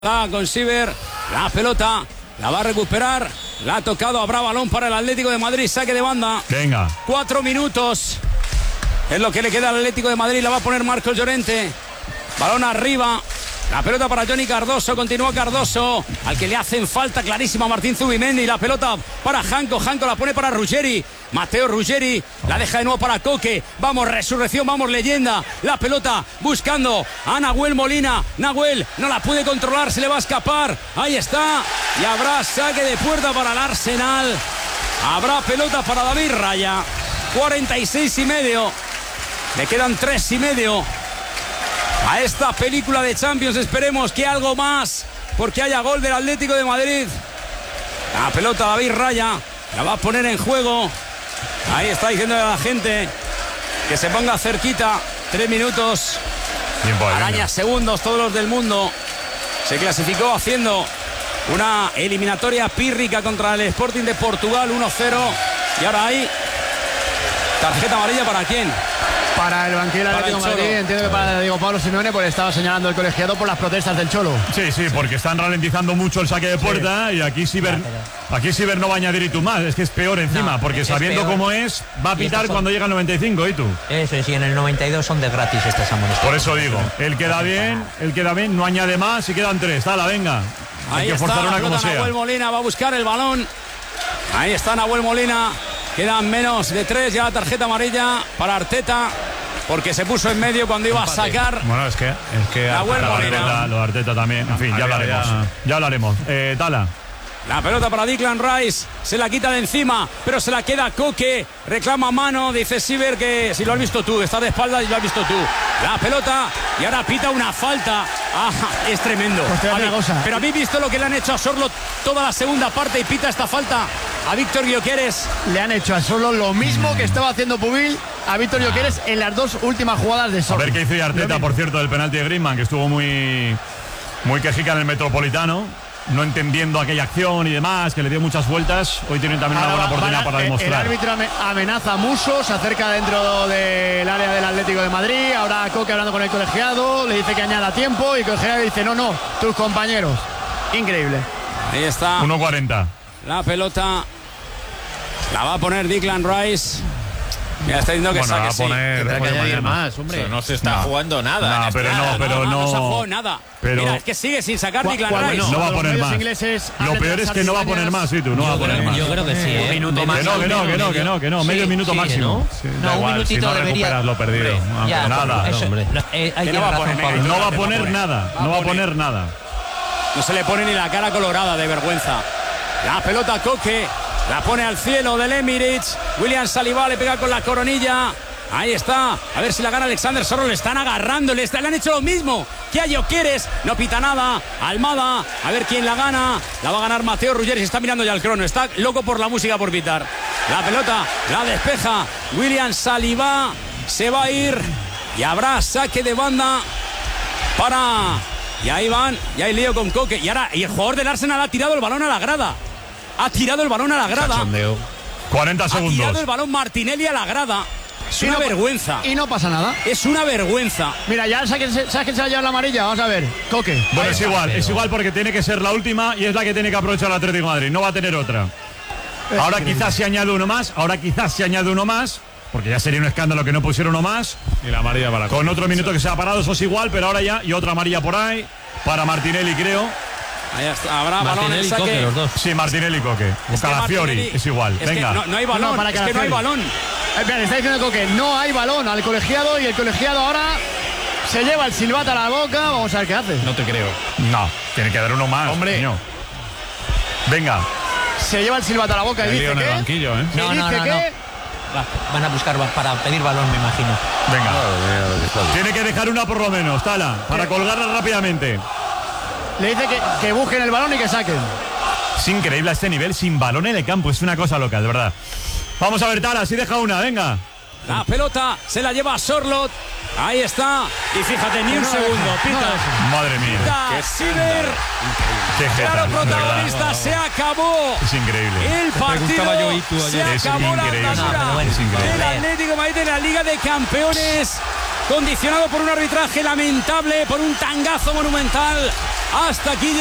Con Siver, la pelota la va a recuperar, la ha tocado, habrá balón para el Atlético de Madrid, saque de banda. Venga. 4 minutos es lo que le queda al Atlético de Madrid, la va a poner Marcos Llorente. Balón arriba, la pelota para Johnny Cardoso, continúa Cardoso, al que le hacen falta clarísima a Martín Zubimendi. La pelota para Janko, Janko la pone para Ruggeri, Matteo Ruggeri, la deja de nuevo para Coque. Vamos resurrección, vamos leyenda. La pelota buscando a Nahuel Molina, Nahuel no la puede controlar, se le va a escapar. Ahí está, y habrá saque de puerta para el Arsenal. Habrá pelota para David Raya. 46,5, le quedan 3,5 a esta película de Champions. Esperemos que algo más, porque haya gol del Atlético de Madrid. La pelota David Raya la va a poner en juego. Ahí está diciendo a la gente que se ponga cerquita. 3 minutos, araña segundos todos los del mundo. Se clasificó haciendo una eliminatoria pírrica contra el Sporting de Portugal, 1-0. Y ahora hay tarjeta amarilla para quién. Para el banquillo del Atlético de Madrid, entiendo que para Diego Pablo Simeone, pues estaba señalando el colegiado por las protestas del Cholo. Sí, porque están ralentizando mucho el saque de puerta, y aquí Siver no va a añadir y tú más, es que es peor encima, porque sabiendo cómo es, va a pitar cuando llega el 95 y tú. Eso es, y en el 92 son de gratis estas amonestas. Por eso digo, él queda bien, no añade más y quedan 3. Dala, venga. Hay que forzar una como sea. Nahuel Molina va a buscar el balón. Ahí está Nahuel Molina. Quedan menos de 3, ya la tarjeta amarilla para Arteta, porque se puso en medio cuando iba a sacar. Bueno, es que Nahuel Molina. Lo de Arteta también. En fin, ya hablaremos. Dala. La pelota para Declan Rice, se la quita de encima, pero se la queda Coque, reclama mano, dice Siver que si lo has visto tú, está de espaldas y lo has visto tú. La pelota, y ahora pita una falta. Es tremendo. Pero habéis visto lo que le han hecho a Sorlo toda la segunda parte, y pita esta falta a Víctor Gyökeres. Le han hecho a Sorlo lo mismo que estaba haciendo Pubil a Víctor Gyökeres en las 2 últimas jugadas de Sorlo. A ver qué hizo Arteta, por cierto, del penalti de Griezmann, que estuvo muy quejica en el Metropolitano, no entendiendo aquella acción y demás, que le dio muchas vueltas. Hoy tienen también una buena oportunidad para demostrar. El árbitro amenaza a Musso, se acerca dentro del área del Atlético de Madrid. Ahora Coque hablando con el colegiado, le dice que añada tiempo, y el colegiado dice no, tus compañeros. Increíble. Ahí está. 1:40. La pelota la va a poner Declan Rice. Ya está diciendo que saque, sí. Tendrá que añadir más, hombre. No se está jugando nada. No se ha jugado nada. Mira, es que sigue sin sacar Declan Rice. No va a poner más. Lo peor es que no va a poner más, ¿sí? Tú no va a poner más. Yo creo que sí, un minuto más. Que no, medio minuto máximo. No, un minutito si no recuperas lo perdido. Nada. No va a poner nada. No va a poner nada. No se le pone ni la cara colorada de vergüenza. La pelota Coque, la pone al cielo del Emirates. William Saliba le pega con la coronilla. Ahí está, a ver si la gana Alexander Sorlo. Le están agarrando, le han hecho lo mismo que a Gyökeres. No pita nada, Almada, a ver quién la gana. La va a ganar Matteo Ruggeri, se está mirando ya el crono, está loco por la música por pitar. La pelota la despeja William Saliba, se va a ir y habrá saque de banda para... Y ahí van, y hay lío con Coque. Y ahora el jugador del Arsenal ha tirado el balón a la grada. 40 segundos. Ha tirado el balón Martinelli a la grada. Es una vergüenza. Y no pasa nada. Es una vergüenza. Mira, ya ¿sabes quién se va a llevar la amarilla? Vamos a ver, Coque. Bueno, es igual porque tiene que ser la última, y es la que tiene que aprovechar el Atlético de Madrid. No va a tener otra. Ahora quizás se añade uno más. Porque ya sería un escándalo que no pusiera uno más. Y la amarilla para con otro minuto que se ha parado, eso es igual, pero ahora ya, y otra amarilla por ahí para Martinelli, creo. Ahí está, habrá balón en saque. Coque, los dos. Sí, Martinelli y Coque. O Calafiori, es igual. Venga. No hay balón, no hay balón. Le está diciendo Coque, no hay balón al colegiado, y el colegiado ahora se lleva el silbato a la boca. Vamos a ver qué hace. No te creo. No, tiene que dar uno más. Hombre. Niño. Venga. Se lleva el silbato a la boca y dice que... banquillo, ¿eh? No. Van a buscar para pedir balón, me imagino. Venga. Tiene que dejar una por lo menos, Tala, para colgarla rápidamente. Le dice que busquen el balón y que saquen. Es increíble a este nivel, sin balón en el campo. Es una cosa loca, de verdad. Vamos a ver, Tala, si deja una, venga. La pelota se la lleva a Sorloth. Ahí está. Y fíjate, ni un segundo. Pita. Madre mía. Pita Siver. Qué jeta, claro, protagonista, se acabó. Es increíble. El partido se acabó. La andadura del Atlético de Madrid en la Liga de Campeones, condicionado por un arbitraje lamentable, por un tangazo monumental Hasta aquí